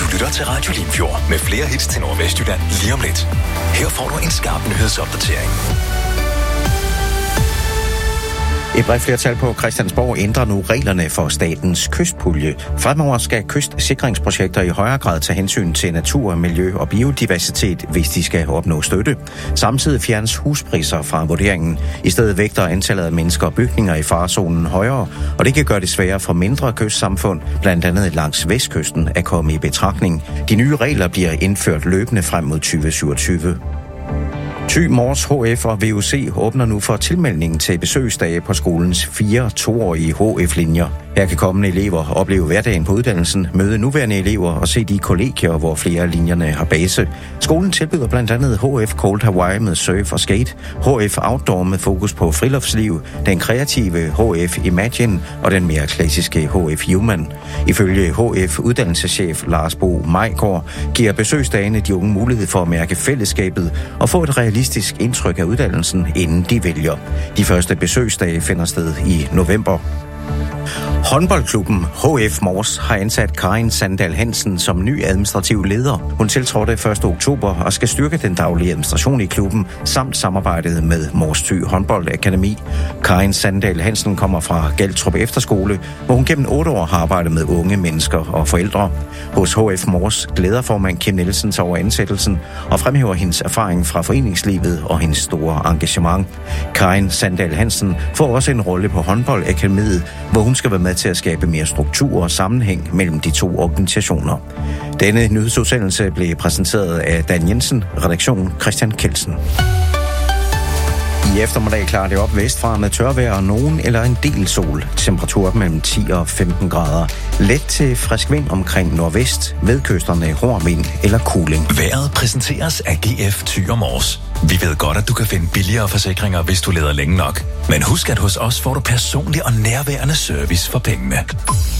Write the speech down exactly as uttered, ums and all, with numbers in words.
lytter til Radio Limfjord med flere hits til Nordvestjylland lige om lidt. Her får du en skarp nyhedsopdatering. Et bredt flertal på Christiansborg ændrer nu reglerne for statens kystpulje. Fremover skal kystsikringsprojekter i højere grad tage hensyn til natur, miljø og biodiversitet, hvis de skal opnå støtte. Samtidig fjernes huspriser fra vurderingen. I stedet vægter antallet af mennesker og bygninger i farezonen højere, og det kan gøre det sværere for mindre kystsamfund, blandt andet langs vestkysten, at komme i betragtning. De nye regler bliver indført løbende frem mod tyve syvogtyve. Thy, Mors, H F og V U C åbner nu for tilmeldingen til besøgsdage på skolens fire toårige H F-linjer. Her kan kommende elever opleve hverdagen på uddannelsen, møde nuværende elever og se de kollegier, hvor flere af linjerne har base. Skolen tilbyder blandt andet H F Cold Hawaii med surf og skate, H F Outdoor med fokus på friluftsliv, den kreative H F Imagine og den mere klassiske H F Human. Ifølge H F uddannelseschef Lars Bo Majgaard giver besøgsdagene de unge mulighed for at mærke fællesskabet og få et realistisk indtryk af uddannelsen, inden de vælger. De første besøgsdage finder sted i november. Håndboldklubben H F Mors har ansat Karin Sandal Hansen som ny administrativ leder. Hun tiltrådte første oktober og skal styrke den daglige administration i klubben samt samarbejdet med Mors Thy Håndboldakademi. Karin Sandal Hansen kommer fra Galtrup Efterskole, hvor hun gennem otte år har arbejdet med unge mennesker og forældre. Hos H F Mors glæder formand Kim Nielsen sig over ansættelsen og fremhæver hendes erfaring fra foreningslivet og hendes store engagement. Karin Sandal Hansen får også en rolle på håndboldakademiet, hvor hun skal være med til at skabe mere struktur og sammenhæng mellem de to organisationer. Denne nyhedsudsendelse blev præsenteret af Dan Jensen, redaktion Christian Kelsen. I eftermiddag klarer det op vestfra med tørvejr og nogen eller en del sol. Temperatur mellem ti og femten grader. Let til frisk vind omkring nordvest, ved kysterne hård vind eller kuling. Vejret præsenteres af G F Thy og Mors. Vi ved godt, at du kan finde billigere forsikringer, hvis du leder længe nok. Men husk, at hos os får du personlig og nærværende service for pengene.